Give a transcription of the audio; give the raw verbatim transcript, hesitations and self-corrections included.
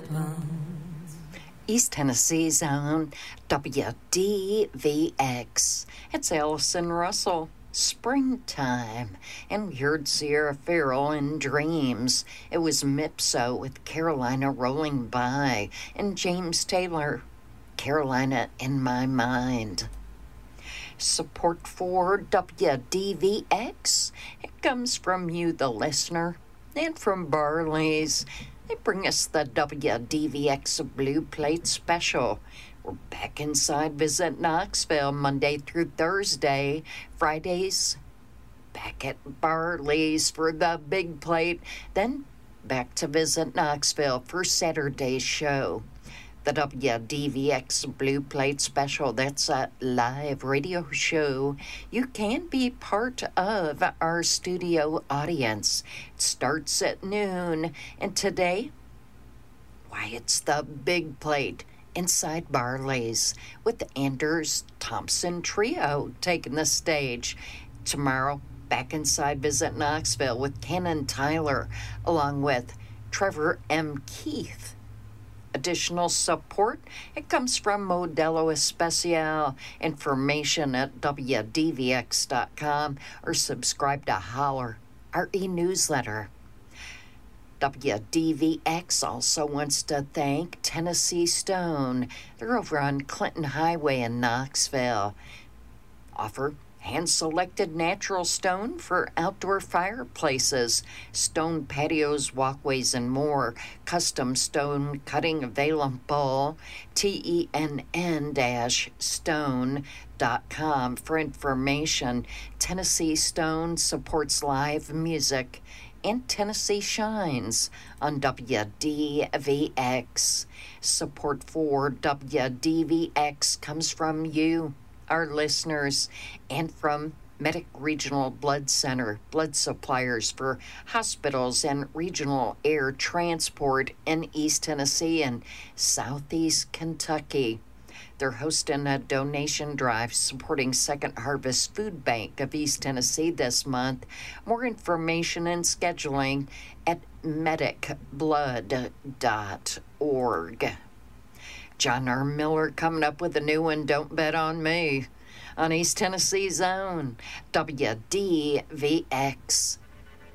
East Tennessee's own W D V X. It's Allison Russell. Springtime. And we heard Sierra Farrell in Dreams. It was Mipso with Carolina Rolling By. And James Taylor, Carolina in My Mind. Support for W D V X. It comes from you, the listener, and from Barley's. They bring us the W D V X Blue Plate Special. We're back inside Visit Knoxville Monday through Thursday. Fridays, back at Barley's for the big plate. Then back to Visit Knoxville for Saturday's show. The W D V X Blue Plate Special, that's a live radio show. You can be part of our studio audience. It starts at noon, and today, why, it's the big plate inside Barley's with the Anders Thompson Trio taking the stage. Tomorrow, back inside Visit Knoxville with Ken and Tyler, along with Trevor M. Keith. Additional support, it comes from Modelo Especial. Information at W D V X dot com or subscribe to Holler, our e-newsletter. W D V X also wants to thank Tennessee Stone. They're over on Clinton Highway in Knoxville. Offer hand-selected natural stone for outdoor fireplaces, stone patios, walkways, and more. Custom stone cutting available. T E N N stone dot com for information. Tennessee Stone supports live music, and Tennessee Shines on W D V X. Support for W D V X comes from you, our listeners, and from Medic Regional Blood Center, blood suppliers for hospitals and regional air transport in East Tennessee and Southeast Kentucky. They're hosting a donation drive supporting Second Harvest Food Bank of East Tennessee this month. More information and scheduling at medic blood dot org. John R. Miller coming up with a new one, Don't Bet on Me, on East Tennessee's own W D V X.